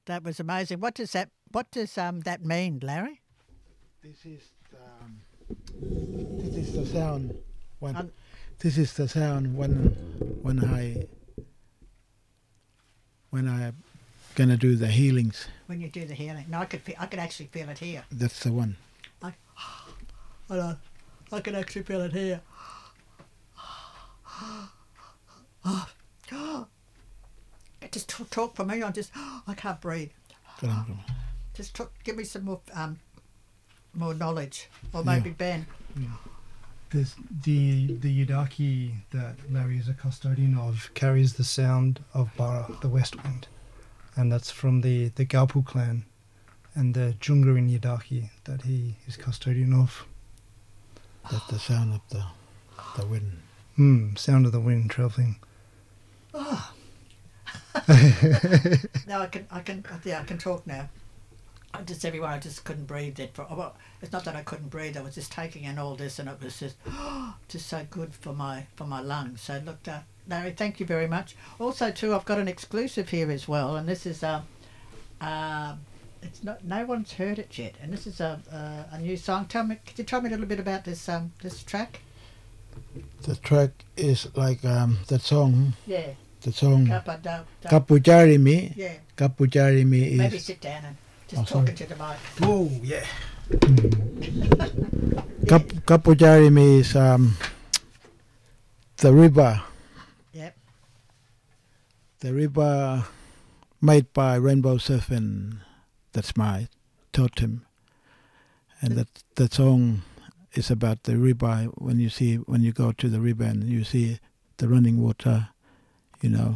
That was amazing. What does that mean, Larry? This is this is the sound when Um, this is the sound when I gonna do the healings. when you do the healing. No, I could actually feel it here. That's the one. I, hold on. I can actually feel it here. Just talk for me. I can't breathe. Just give me some more knowledge, or maybe Ben. There's the Yudaki that Larry is a custodian of carries the sound of Bara, the West Wind, and that's from the Gaupu clan, and the Jungarin Yudaki that he is custodian of. That's the sound of the wind. Sound of the wind travelling. Now I can talk now. I just couldn't breathe. Well, it's not that I couldn't breathe. I was just taking in all this, and it was just so good for my lungs. So look, Larry, thank you very much. Also, too, I've got an exclusive here as well, and this is it's not, no one's heard it yet, and this is a new song. Could you tell me a little bit about this track? The track is like that song. Yeah. The song Kappa Kapujarimi. Yeah. Kapujarimi is. Maybe sit down and just talking to the mic. Oh yeah. Kapujarimi is the river. Yep. The river made by Rainbow Surfing. That's my totem. And that song is about the river. When you go to the river and you see the running water, you know.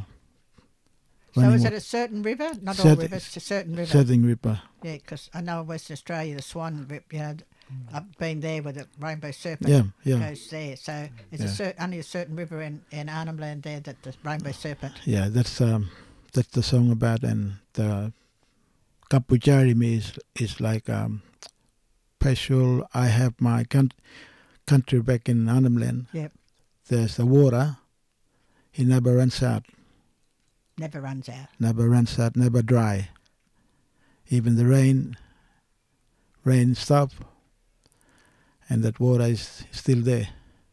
So is it a certain river? Not all rivers, it's a certain river. Certain river. Yeah, because I know in Western Australia, the Swan River, I've been there with the Rainbow Serpent goes there. So it's only a certain river in Arnhem Land there that the Rainbow Serpent. Yeah, that's the song about, and the Kapujarimi is like special. I have my country back in Arnhem Land. Yep. There's the water. It never runs out. Never runs out. Never runs out, never dry. Even the rain stop, and that water is still there.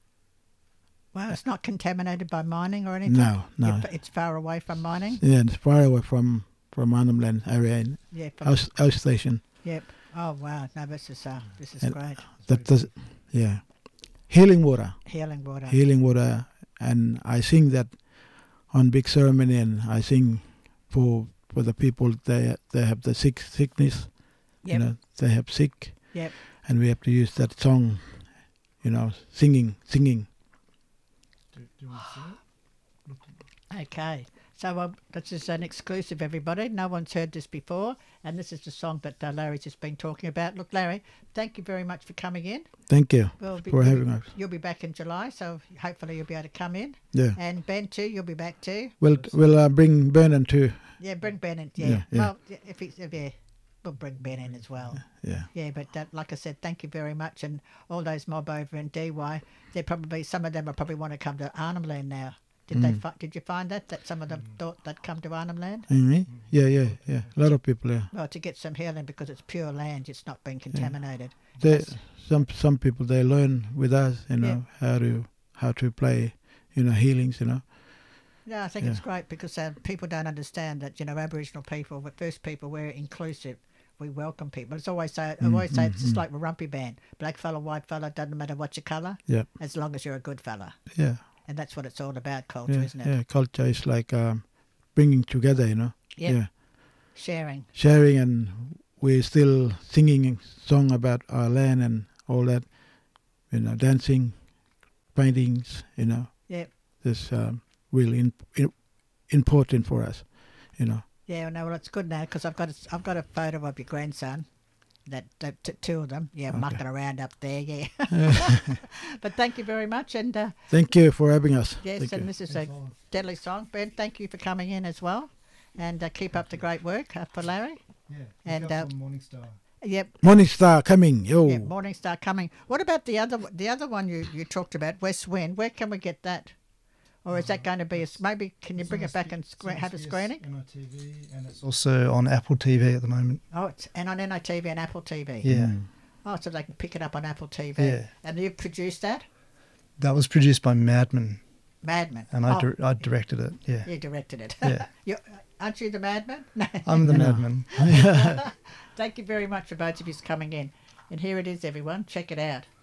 Well, it's not contaminated by mining or anything? No. It's far away from mining? Yeah, it's far away from Arnhem Land area, our station. Yep. Oh, wow. No, this is great. That does, yeah. Healing water. Healing water. Healing water, and I sing that on big ceremony, and I sing for the people they have the sickness, Yep. They have sick, Yep. and we have to use that song, singing. Do you want to sing it? Okay. So this is an exclusive, everybody. No one's heard this before, and this is the song that Larry's just been talking about. Look, Larry, thank you very much for coming in. Thank you for having us. You'll be back in July, so hopefully you'll be able to come in. Yeah. And Ben too, you'll be back too. We'll bring Bernard too. Yeah, bring Ben in. Yeah. Well, we'll bring Ben in as well. Yeah. Yeah, but like I said, thank you very much. And all those mob over in DY, some of them will probably want to come to Arnhem Land now. Did you find that some of them thought they'd come to Arnhem Land? Mm-hmm. Yeah. A lot of people, yeah. Well, to get some healing, because it's pure land, it's not been contaminated. Some people, they learn with us, how to play, healings, Yeah, I think it's great because people don't understand that, Aboriginal people, the first people, we're inclusive. We welcome people. I always say it's just like a rumpy band. Black fella, white fella, doesn't matter what your colour, as long as you're a good fella. Yeah. And that's what it's all about, culture, isn't it? Yeah, culture is like bringing together, Yep. Yeah. Sharing, and we're still singing a song about our land and all that, dancing, paintings, Yep. It's really important for us, Yeah, no, well, it's good now because I've got a photo of your grandson. Two of them, mucking around up there, But thank you very much, and thank you for having us. Yes, and this is a deadly song. Ben, thank you for coming in as well, and keep up the great work for Larry. Yeah. And Morning Star. Yep. Morning Star coming, yo. Yeah, Morning Star coming. What about the other one you talked about, West Wind? Where can we get that? Or is that going to be maybe? Can you It's bring on it back SBS and have a screening? NITV, and it's also on Apple TV at the moment. Oh, it's and on NITV and Apple TV. Yeah. Oh, so they can pick it up on Apple TV. Yeah. And you've produced that? That was produced by Madman, Madman. and I directed it. Yeah. You directed it. Yeah. Aren't you the madman? No. I'm the No. Madman. Thank you very much for both of you coming in. And here it is, everyone. Check it out.